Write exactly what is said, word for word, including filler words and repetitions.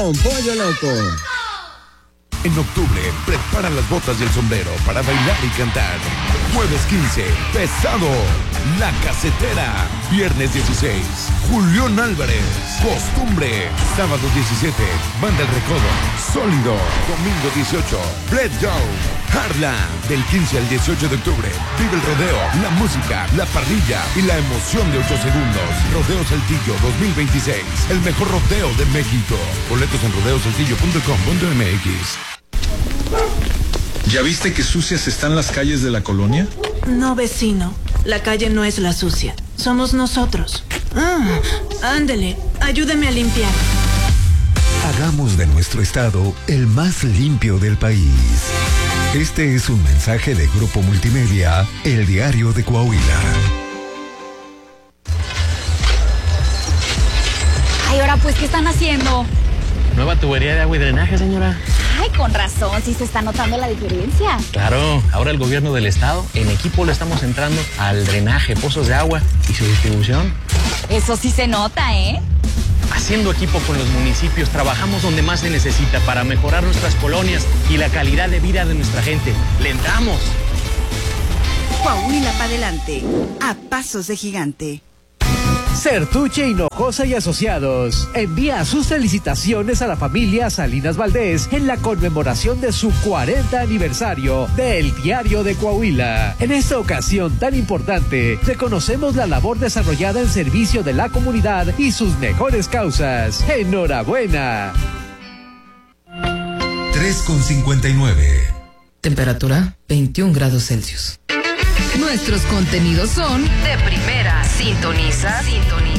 con Pollo Loco. En octubre, prepara las botas y el sombrero para bailar y cantar. Jueves quince, Pesado, La Casetera. Viernes dieciséis, Julián Álvarez, Costumbre. Sábado diecisiete, Banda El Recodo, Sólido. Domingo dieciocho, Bled Down, Harlan. Del quince al dieciocho de octubre, vive el rodeo, la música, la parrilla y la emoción de ocho segundos. Rodeo Saltillo dos mil veintiséis, el mejor rodeo de México. Boletos en rodeo saltillo punto com punto m x. ¿Ya viste que sucias están las calles de la colonia? No, vecino. La calle no es la sucia. Somos nosotros. Ah, ándele, ayúdeme a limpiar. Hagamos de nuestro estado el más limpio del país. Este es un mensaje de Grupo Multimedia, El Diario de Coahuila. Ay, ahora pues, ¿qué están haciendo? Nueva tubería de agua y drenaje, señora. Ay, con razón, sí se está notando la diferencia. Claro, ahora el gobierno del estado, en equipo le estamos entrando al drenaje, pozos de agua y su distribución. Eso sí se nota, ¿eh? Haciendo equipo con los municipios, trabajamos donde más se necesita para mejorar nuestras colonias y la calidad de vida de nuestra gente. ¡Le entramos! Coahuila para adelante, a pasos de gigante. Sertuche Hinojosa y Asociados envía sus felicitaciones a la familia Salinas Valdés en la conmemoración de su cuarenta aniversario del Diario de Coahuila. En esta ocasión tan importante, reconocemos la labor desarrollada en servicio de la comunidad y sus mejores causas. ¡Enhorabuena! tres con cincuenta y nueve. Temperatura veintiún grados Celsius. Nuestros contenidos son de primera. Sintoniza, sintoniza.